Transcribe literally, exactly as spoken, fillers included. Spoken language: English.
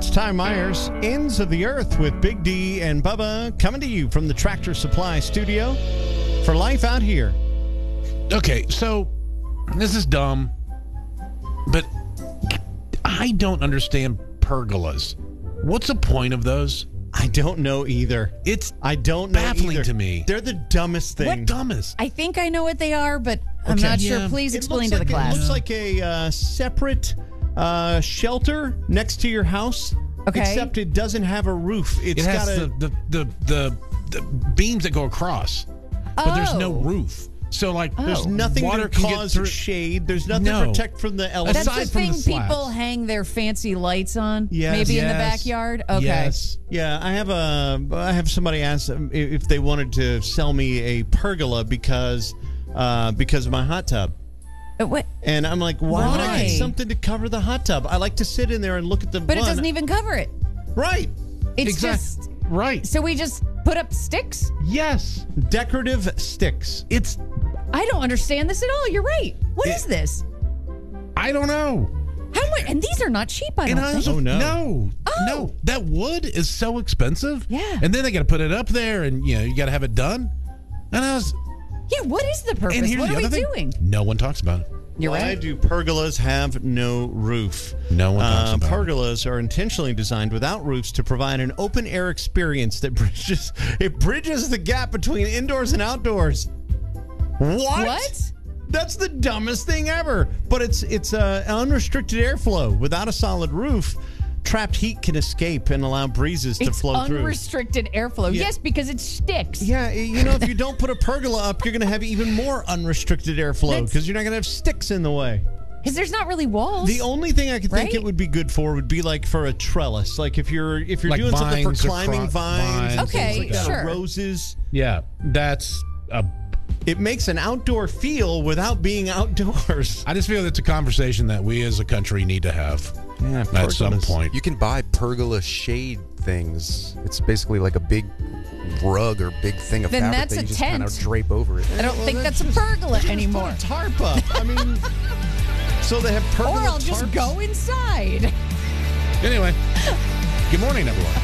It's Ty Myers, Ends of the Earth with Big D and Bubba, coming to you from the Tractor Supply Studio for Life Out Here. Okay, so this is dumb, but I don't understand pergolas. What's the point of those? I don't know either. It's I don't know baffling either. to me. They're the dumbest thing. What dumbest? I think I know what they are, but I'm Okay. not Yeah. sure. Please It explain looks to the like, class. It looks like a uh, separate uh, shelter next to your house. Okay. Except it doesn't have a roof. It's It has got a the, the, the, the, the beams that go across, but there's no Oh. roof. So, like, There's Oh. nothing water to can get cause through. shade. There's nothing No. to protect from the elements. That's aside the from thing the slabs. people hang their fancy lights on. Yes. Maybe in the Yes. backyard. Okay. Yes. Yeah, I have a. I have somebody ask if they wanted to sell me a pergola because uh, because of my hot tub, Uh, what? and I'm like, why, would I Why? get something to cover the hot tub? I like to sit in there and look at the. But it one. doesn't even cover it. Right. It's Exact- just. right. So we just put up sticks? Yes. Decorative sticks. It's, I don't understand this at all. You're right. What is It- this? I don't know. How much? And these are not cheap, I And don't I think. was, Oh, no. no, Oh. no. That wood is so expensive. Yeah. And then they got to put it up there, and you know you got to have it done. And I was, Yeah, what is the purpose? and here's What the are we other thing. doing? No one talks about it. You're Why right. do pergolas have no roof? No one talks Uh, about it. Pergolas are intentionally designed without roofs to provide an open air experience that bridges it bridges the gap between indoors and outdoors. What? What? That's the dumbest thing ever. But it's it's uh, unrestricted airflow. Without a solid roof, trapped heat can escape and allow breezes to It's flow through. unrestricted airflow. Yeah. Yes, because it sticks. Yeah, you know, if you don't put a pergola up, you're going to have even more unrestricted airflow That's- because you're not going to have sticks in the way. Because there's not really walls. The only thing I could think Right? it would be good for would be like for a trellis. Like if you're if you're Like doing something for vines or climbing cro- vines, vines, and Okay, things like that, sure. or roses. Yeah, that's a. It makes an outdoor feel without being outdoors. I just feel it's a conversation that we as a country need to have Yeah, at some pergolas. point. You can buy pergola shade things. It's basically like a big rug or big thing of Then fabric that's that a you just tent. kind of drape over it. I don't think that's a pergola anymore. Put a tarp up. I mean, so they have Or pergola I'll just tarps? go inside. Anyway, good morning, everyone.